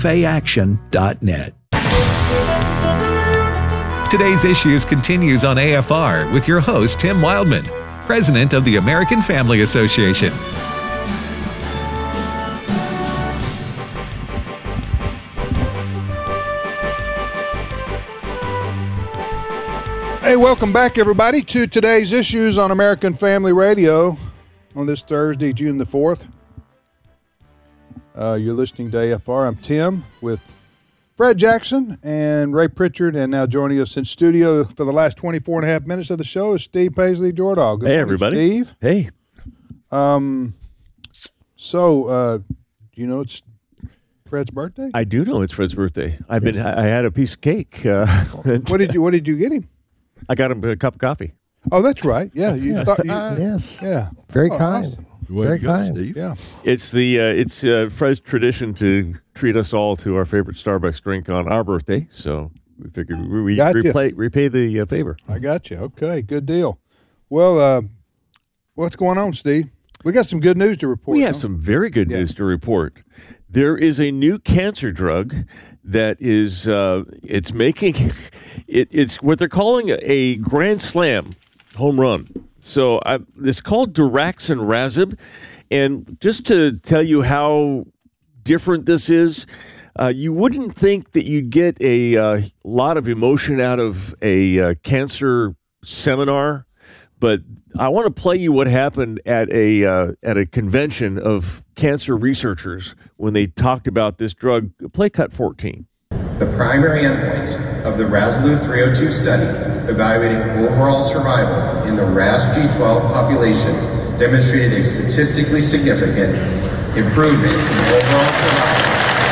faaction.net. Today's Issues continues on AFR with your host, Tim Wildman, president of the American Family Association. Hey, welcome back, everybody, to today's Issues on American Family Radio on this Thursday, June the 4th. You're listening to AFR. I'm Tim with Fred Jackson and Ray Pritchard, and now joining us in studio for the last 24 and a half minutes of the show is Steve Paisley Jordahl. Good Hey, morning, everybody. Steve. Hey. Do you know it's Fred's birthday? I do know it's Fred's birthday. I had a piece of cake. What did you get him? I got him a cup of coffee. Oh, that's right. Yeah, you thought you. Yes. Yeah. Very kind. Awesome. Very kind. Steve. Yeah. It's Fred's tradition to treat us all to our favorite Starbucks drink on our birthday, so we figured we Gotcha. repay the favor. I got you. Okay, good deal. Well, what's going on, Steve? We got some good news to report. We have some very good news to report. There is a new cancer drug that is it's making it's what they're calling a grand slam home run. So it's called daraxonrasib, and just to tell you how different this is, you wouldn't think that you'd get a lot of emotion out of a cancer seminar, but I want to play you what happened at a convention of cancer researchers when they talked about this drug. Play cut 14. The primary endpoint of the RASolute 302 study, evaluating overall survival in the RAS G12 population, demonstrated a statistically significant improvement in overall survival.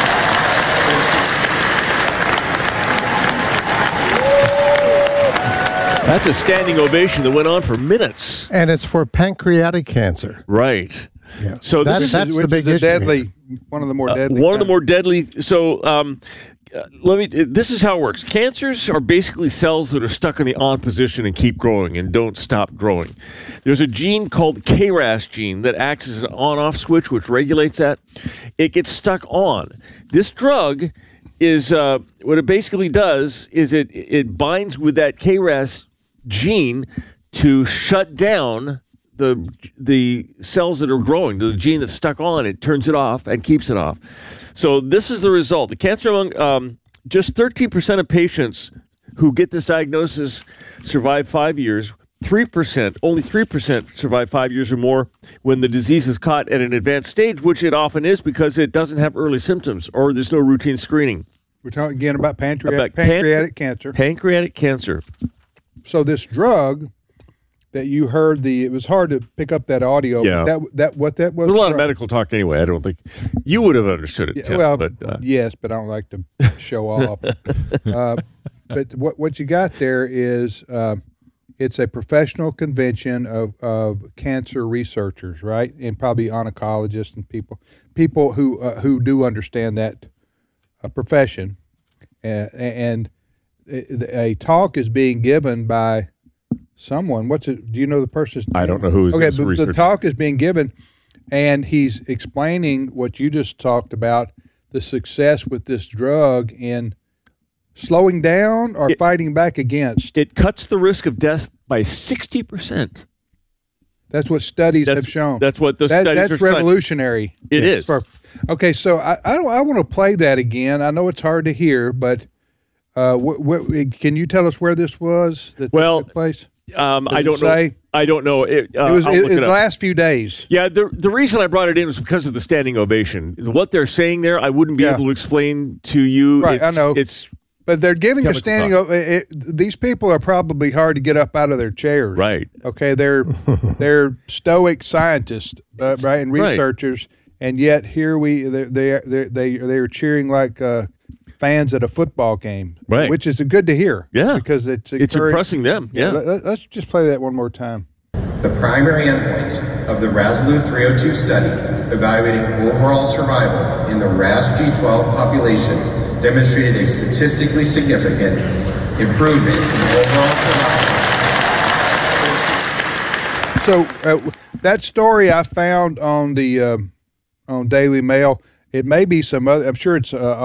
That's a standing ovation that went on for minutes. And it's for pancreatic cancer. Right. Yeah. So That's the big issue. Deadly, one of the more deadly. One of the more deadly. So this is how it works. Cancers are basically cells that are stuck in the on position and keep growing and don't stop growing. There's a gene called KRAS gene that acts as an on-off switch, which regulates that. It gets stuck on. This drug is what it basically does is it binds with that KRAS gene to shut down the cells that are growing. The gene that's stuck on it turns it off and keeps it off. So this is the result. The cancer among just 13% of patients who get this diagnosis survive 5 years. Only 3% survive 5 years or more when the disease is caught at an advanced stage, which it often is because it doesn't have early symptoms or there's no routine screening. We're talking again about pancreatic cancer. Pancreatic cancer. So this drug that you heard, it was hard to pick up that audio. Yeah. That what that was. There's a lot of medical talk anyway. I don't think you would have understood it, Yeah, Tim, well, but yes, but I don't like to show off. But what you got there is it's a professional convention of cancer researchers, right, and probably oncologists and people who do understand that profession, and a talk is being given by someone. Do you know the person's name? I don't know who is okay, this but researcher. the talk is being given, and he's explaining what you just talked about, the success with this drug in slowing down or fighting back against. It cuts the risk of death by 60%. That's what studies have shown. That's what the studies are That's showing. revolutionary. It is. Okay, so I want to play that again. I know it's hard to hear, but can you tell us where this was that took place? I don't know. I don't know. It was the last few days. Yeah, the reason I brought it in was because of the standing ovation. What they're saying there, I wouldn't be able to explain to you. Right, I know. But they're giving a standing ovation. These people are probably hard to get up out of their chairs. Right. Okay, they're stoic scientists, right, and researchers, and yet here they're cheering like fans at a football game, right? Which is good to hear. Yeah, because it's impressing them. Yeah. Let's just play that one more time. The primary endpoint of the RASolute 302 study, evaluating overall survival in the RAS G12 population, demonstrated a statistically significant improvement in overall survival. So that story I found on the on Daily Mail. It may be some other. I'm sure it's